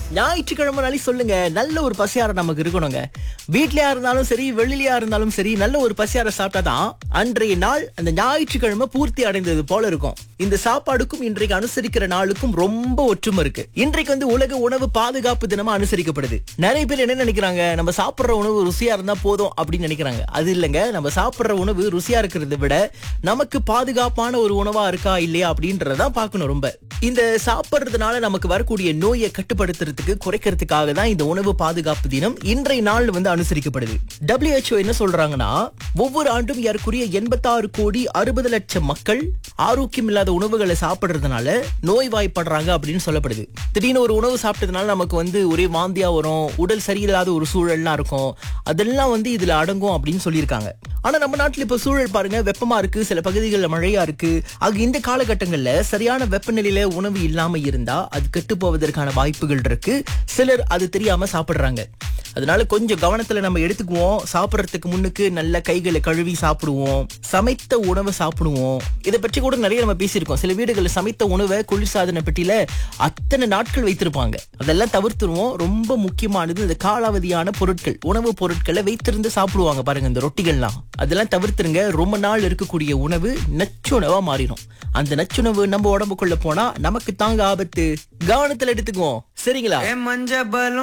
ஞாயிற்றுக்கிழமை சொல்லுங்க, நல்ல ஒரு பசியார நமக்கு இருக்கணுங்க. வீட்லயா இருந்தாலும் சரி, வெளியிலயா இருந்தாலும் சரி, நல்ல ஒரு பசியார சாப்பிட்டாதான் அன்றைய நாள் அந்த ஞாயிற்றுக்கிழமை பூர்த்தி அடைந்தது போல இருக்கும். இந்த சாப்பாடுக்கும் இன்றைக்கு அனுசரிக்கிற நாளுக்கும் ரொம்ப ஒற்றுமை இருக்கு. இன்றைக்கு உலக உணவு பாதுகாப்பு தினமா அனுசரிக்கப்படுது. நிறைய பேர் என்ன நினைக்கிறாங்க, நம்ம சாப்பிடுற உணவு ருசியா இருந்தா போதும் அப்படின்னு நினைக்கிறாங்க. அது இல்லைங்க. நம்ம சாப்பிடுற உணவு ருசியா இருக்கிறத விட நமக்கு பாதுகாப்பான ஒரு உணவா இருக்கா இல்லையா அப்படின்றதான் பார்க்கணும். ரொம்ப இந்த சாப்பிடுறதுனால நமக்கு வரக்கூடிய நோயை கட்டுப்படுத்துறதுக்கு, குறைக்கிறதுக்காக தான் இந்த உணவு பாதுகாப்பு தினம் இன்றைய நாள் அனுசரிக்கப்படுது. WHO என்ன சொல்றாங்கன்னா, ஒவ்வொரு ஆண்டும் ஏறக்குறைய 86 கோடி 60 லட்சம் மக்கள் ஆரோக்கியம் இல்லாத உணவுகளை சாப்பிடுறதுனால நோய்வாய்ப்படுறாங்க அப்படின்னு சொல்லப்படுது. திடீர்னு ஒரு உணவு சாப்பிட்டதுனால நமக்கு ஒரே வாந்தியா வரும், உடல் சரியில்லாத ஒரு சூழல்லாம் இருக்கும். அதெல்லாம் இதுல அடங்கும் அப்படின்னு சொல்லியிருக்காங்க. ஆனா நம்ம நாட்டுல இப்ப சூழல் பாருங்க, வெப்பமா இருக்கு, சில பகுதிகளில் மழையா இருக்கு. ஆக இந்த காலகட்டங்கள்ல சரியான வெப்பநிலையில உணவு இல்லாம இருந்தா அது கெட்டு போவதற்கான வாய்ப்புகள் இருக்கு. சிலர் அது தெரியாம சாப்பிடுறாங்க. அதனால கொஞ்சம் கவனத்துல நம்ம எடுத்துக்குவோம். சாப்பிடறதுக்கு முன்னுக்கு நல்ல கைகளை கழுவி சாப்பிடுவோம். சமைத்த உணவை சாப்பிடுவோம். இதை பற்றி கூட நிறைய நம்ம பேசியிருக்கோம். சில வீடுகளில் சமைத்த உணவை குளிர்சாதன பெட்டியில அத்தனை நாட்கள் வைத்திருப்பாங்க. அதெல்லாம் தவிர்த்துருவோம். ரொம்ப முக்கியமானது இந்த காலாவதியான பொருட்கள், உணவு பொருட்களை வைத்திருந்து சாப்பிடுவாங்க பாருங்க, இந்த ரொட்டிகள்லாம். அதெல்லாம் தவிர்த்துருங்க. ரொம்ப நாள் இருக்கக்கூடிய உணவு நச்சுணவா மாறிடும். அந்த நச்சுணவு நம்ம உடம்புக்குள்ள போனா நமக்கு தாங்க ஆபத்து. கவனத்துல எடுத்துக்குவோம். சரிங்களா?